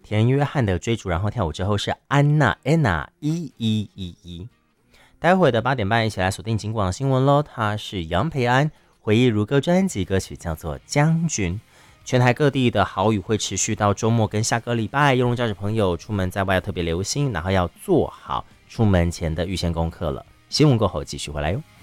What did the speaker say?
田约翰的追逐然后跳舞之后是安娜 Anna 1111。待会的8点半一起来锁定警广新闻咯，它是杨培安回忆如歌专辑，歌曲叫做《将军》。全台各地的豪雨会持续到周末跟下个礼拜，用驾驶朋友出门在外要特别留心，然后要做好出门前的预先功课了。新闻过后继续回来哟。